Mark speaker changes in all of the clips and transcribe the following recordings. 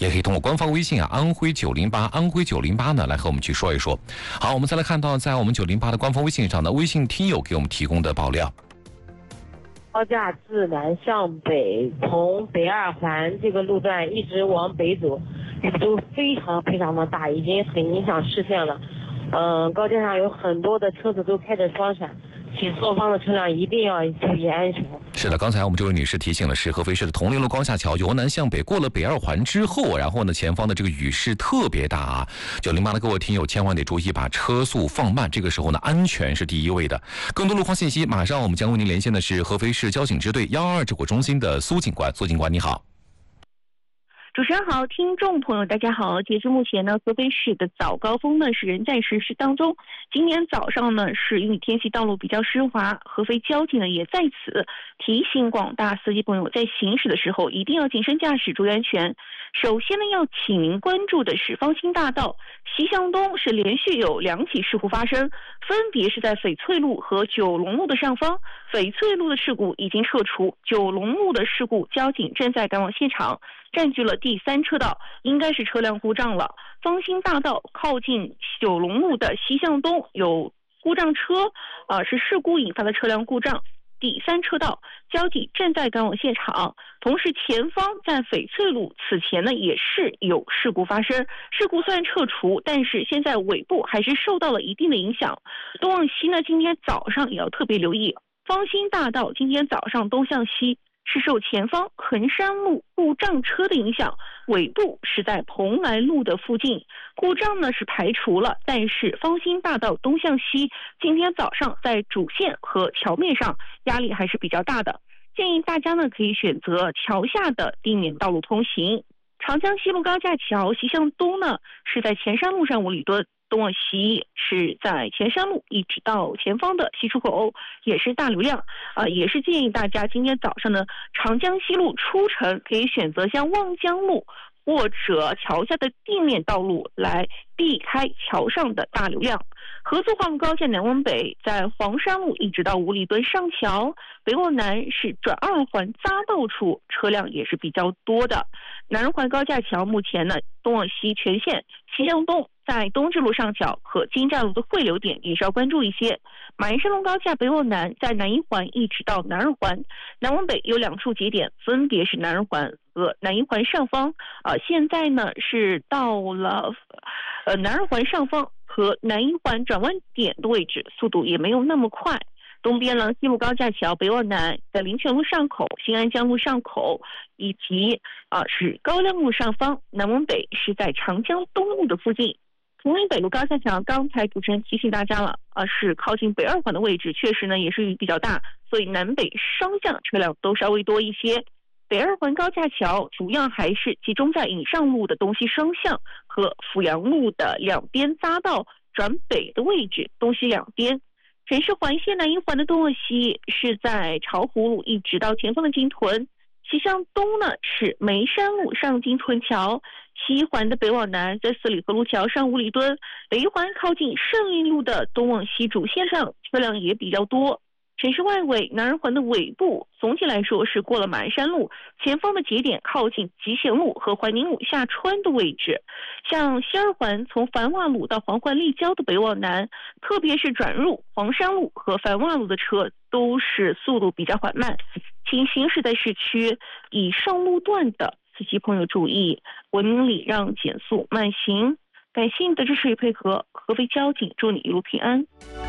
Speaker 1: 也可以通过官方微信安徽908安徽908呢来和我们去说一说。好，我们再来看到在我们908的官方微信上呢，微信听友给我们提供的爆料。
Speaker 2: 高架自南向北，从北二环这个路段一直往北走，雨都非常的大，已经很影响视线了。高架上有很多的车子都开着双闪，请后方的车辆一定要注意安全。
Speaker 1: 是的，刚才我们这位女士提醒的是合肥市的铜陵路高架桥由南向北过了北二环之后，然后呢前方的这个雨势特别大啊。908的各位听友千万得注意把车速放慢，这个时候呢安全是第一位的。更多路况信息，马上我们将为您连线的是合肥市交警支队122指挥中心的苏警官。苏警官你好。
Speaker 3: 主持人好，听众朋友大家好。截至目前呢，合肥市的早高峰呢是仍在实施当中。今天早上呢是因为天气道路比较湿滑，合肥交警呢也在此提醒广大司机朋友在行驶的时候一定要谨慎驾驶，注意安全。首先呢要请您关注的是方兴大道西向东是连续有2起事故发生，分别是在翡翠路和九龙路的上方。翡翠路的事故已经撤除，九龙路的事故交警正在赶往现场，占据了第3车道，应该是车辆故障了。方兴大道靠近九龙路的西向东有故障车，是事故引发的车辆故障。第3车道，交警正在赶往现场。同时，前方在翡翠路此前呢也是有事故发生，事故虽然撤除，但是现在尾部还是受到了一定的影响。东往西呢，今天早上也要特别留意。方兴大道今天早上东向西是受前方衡山路故障车的影响，尾部是在蓬莱路的附近，故障呢是排除了，但是方兴大道东向西今天早上在主线和桥面上压力还是比较大的，建议大家呢可以选择桥下的地面道路通行。长江西路高架桥西向东呢是在前山路上5里墩，东往西是在前山路一直到前方的西出口，也是大流量。也是建议大家今天早上呢，长江西路出城可以选择像望江路或者桥下的地面道路来避开桥上的大流量。合作化高架南往北，在黄山路一直到5里墩上桥，北往南是转2环匝道处车辆也是比较多的。南环高架桥目前呢东往西全线，西向东在东直路上桥和金寨路的汇流点也是要关注一些。马鞍山路高架北往南，在南1环一直到南2环，南往北有2处节点，分别是南2环和南1环上方。现在呢是到了南2环上方和南1环转弯点的位置，速度也没有那么快。东边呢，西路高架桥北往南，在灵泉路上口、新安江路上口，以及是高亮路上方。南往北是在长江东路的附近。铜陵北路高架桥，刚才主持人提醒大家了，是靠近北2环的位置，确实呢也是雨比较大，所以南北双向车辆都稍微多一些。北2环高架桥主要还是集中在引上路的东西双向和阜阳路的2边匝道转北的位置，东西2边。城市环线南1环的东往西是在巢湖路一直到前方的金屯，西向东呢是眉山路上金屯桥，西1环的北往南在4里河路桥上5里墩，北1环靠近胜利路的东往西主线上车辆也比较多。城市外围南2环的尾部总体来说是过了马鞍山路，前方的节点靠近集贤路和怀宁路下穿的位置。像西2环从繁华路到黄环立交的北往南，特别是转入黄山路和繁华路的车都是速度比较缓慢，请行驶在市区以上路段的司机朋友注意文明礼让，减速慢行。感谢你的支持与配合，合肥交警祝你一路平安。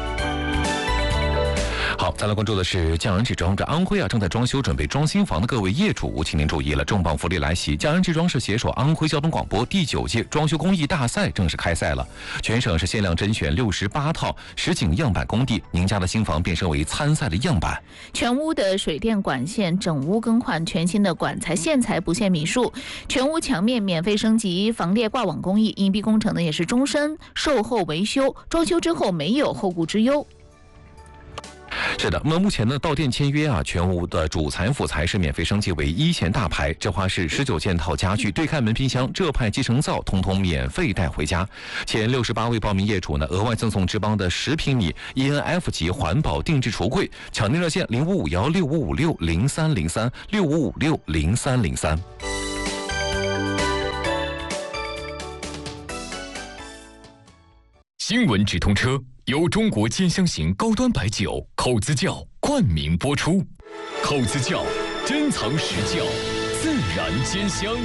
Speaker 1: 好，再来关注的是匠人之庄。这安徽正在装修准备装新房的各位业主，请您注意了，重磅福利来袭！匠人之庄是携手安徽交通广播第9届装修工艺大赛正式开赛了，全省是限量甄选68套实景样板工地，您家的新房变身为参赛的样板。
Speaker 4: 全屋的水电管线整屋更换，全新的管材线材不限米数，全屋墙面免费升级，防裂挂网工艺，隐蔽工程呢也是终身售后维修，装修之后没有后顾之忧。
Speaker 1: 是的，那么目前呢，到店签约全屋的主材辅材是免费升级为1线大牌，这话是19件套家具、对看门冰箱、这派集成灶，通通免费带回家。前68位报名业主呢，额外赠送志邦的10平米 ENF 级环保定制橱柜，抢订热线05516556030365560303。
Speaker 5: 新闻直通车由中国兼香型高端白酒口子窖冠名播出。口子窖珍藏实窖，自然兼香。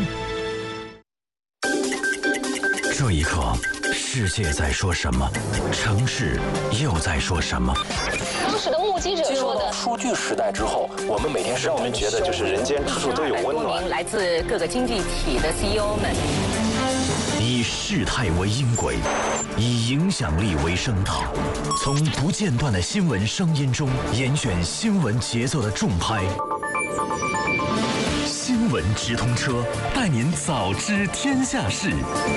Speaker 6: 这一刻，世界在说什么？城市又在说什么？
Speaker 7: 当时的目击者说的，
Speaker 8: 数据时代之后，我们每天让我们觉得就是人间处处都有温暖。
Speaker 7: 来自各个经济体的 CEO 们，
Speaker 6: 以事态为音轨，以影响力为声道，从不间断的新闻声音中严选新闻节奏的重拍。新闻直通车，带您早知天下事。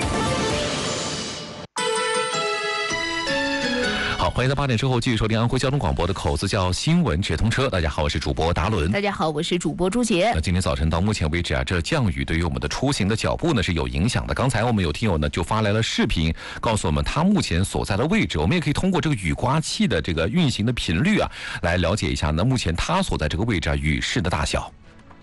Speaker 1: 好，欢迎在8点之后继续收听安徽交通广播的口子窖新闻直通车。大家好，我是主播达伦。
Speaker 4: 大家好，我是主播朱杰。
Speaker 1: 那今天早晨到目前为止啊，这降雨对于我们的出行的脚步呢是有影响的。刚才我们有听友呢就发来了视频，告诉我们他目前所在的位置。我们也可以通过这个雨刮器的这个运行的频率啊，来了解一下呢目前他所在这个位置啊雨势的大小。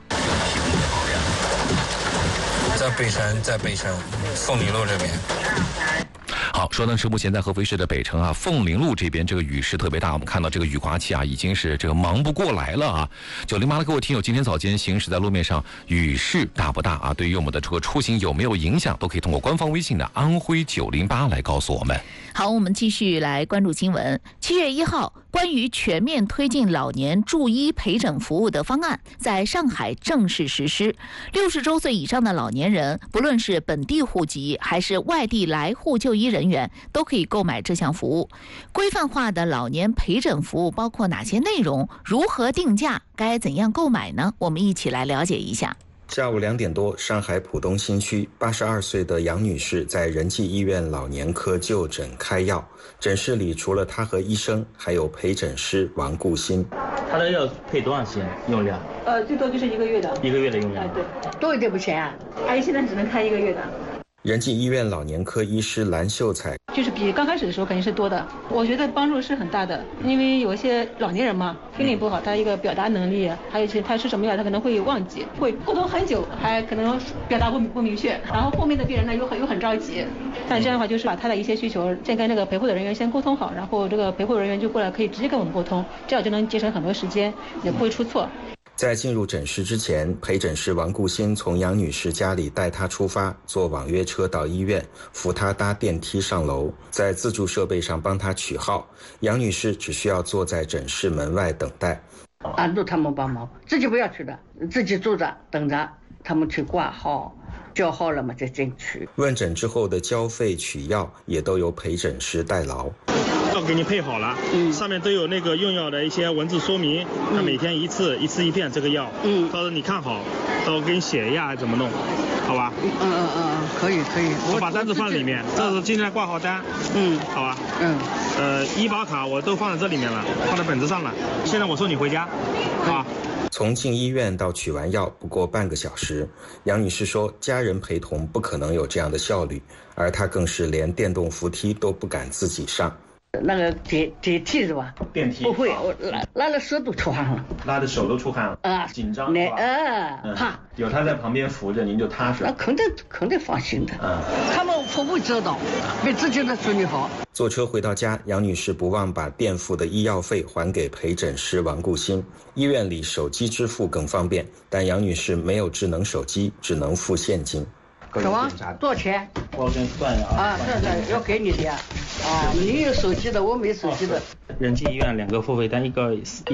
Speaker 9: 在北山凤林路这边。
Speaker 1: 好，说的是目前在合肥市的北城啊，凤林路这边这个雨势特别大，我们看到这个雨刮器啊，已经是这个忙不过来了啊。908的各位听友，今天早间行驶在路面上，雨势大不大啊？对于我们的这个出行有没有影响，都可以通过官方微信的安徽908来告诉我们。
Speaker 4: 好，我们继续来关注新闻。7月1号，关于全面推进老年助医陪诊服务的方案在上海正式实施。60周岁以上的老年人，不论是本地户籍还是外地来沪就医人员，都可以购买这项服务。规范化的老年陪诊服务包括哪些内容？如何定价？该怎样购买呢？我们一起来了解一下。
Speaker 10: 下午2点多，上海浦东新区82岁的杨女士在仁济医院老年科就诊开药。诊室里除了她和医生，还有陪诊师王顾新。
Speaker 11: 她的药配多长时间用量？
Speaker 12: 最多就是1个月的。
Speaker 11: 1个月的用量？
Speaker 12: 对，多一点不行啊。阿姨现在只能开1个月的。
Speaker 10: 仁济医院老年科医师蓝秀才，
Speaker 12: 就是比刚开始的时候肯定是多的，我觉得帮助是很大的，因为有一些老年人嘛，听力不好，他一个表达能力，还有一些他吃什么药，他可能会忘记，会沟通很久，还可能表达不明确，然后后面的病人呢又很着急，但这样的话就是把他的一些需求先跟那个陪护的人员先沟通好，然后这个陪护人员就过来可以直接跟我们沟通，这样就能节省很多时间，也不会出错。
Speaker 10: 在进入诊室之前，陪诊师王顾新从杨女士家里带她出发，坐网约车到医院，扶她搭电梯上楼，在自助设备上帮她取号。杨女士只需要坐在诊室门外等待。
Speaker 13: 安住他们帮忙，自己不要去的，自己坐着等着他们去挂号，叫号了嘛再进去。
Speaker 10: 问诊之后的交费取药也都由陪诊师代劳。
Speaker 14: 药给你配好了，上面都有那个用药的一些文字说明，那每天一次一片这个药，到时候你看好，到时候给你写一下怎么弄，好吧？
Speaker 13: 可以。
Speaker 14: 我把单子放里面，这是今天的挂号单，好吧？医保卡我都放在这里面了，放在本子上了。现在我送你回家，好吧？
Speaker 10: 从进医院到取完药不过半个小时，杨女士说家人陪同不可能有这样的效率，而她更是连电动扶梯都不敢自己上。
Speaker 13: 那个电梯是吧？
Speaker 11: 电梯
Speaker 13: 不会，我拉了手都出汗了，
Speaker 11: 拉的手都出汗了啊，紧张是吧？
Speaker 13: 怕
Speaker 11: 有他在旁边扶着，您就踏实。
Speaker 13: 那肯定放心的。他们服务周到，比自己的子女好。
Speaker 10: 坐车回到家，杨女士不忘把垫付的医药费还给陪诊师王顾新。医院里手机支付更方便，但杨女士没有智能手机，只能付现金。
Speaker 13: 什么？多少钱？
Speaker 11: 我给你算一下啊。
Speaker 13: 算要给你的呀。你有手机的，我没手机的。
Speaker 11: 仁济医院2个付费单，一个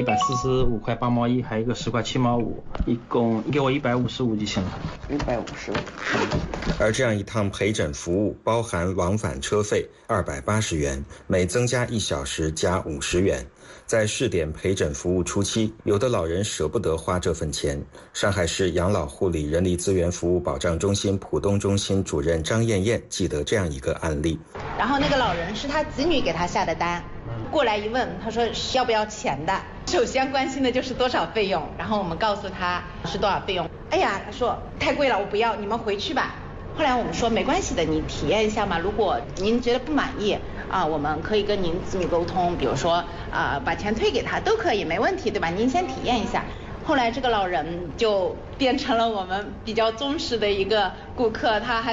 Speaker 11: 145块8毛1，还有一个10块7毛5，一共给我155就行了。
Speaker 13: 155。
Speaker 10: 而这样一趟陪诊服务包含往返车费280元，每增加1小时加50元。在试点陪诊服务初期，有的老人舍不得花这份钱。上海市养老护理人力资源服务保障中心浦东中心主任张艳艳记得这样一个案例。
Speaker 15: 然后那个老人是他子女给他下的单，过来一问，他说要不要钱的，首先关心的就是多少费用，然后我们告诉他是多少费用。哎呀，他说太贵了，我不要，你们回去吧。后来我们说没关系的，你体验一下嘛，如果您觉得不满意啊，我们可以跟您子女沟通，比如说把钱退给他都可以，没问题，对吧？您先体验一下。后来这个老人就变成了我们比较忠实的一个顾客，他还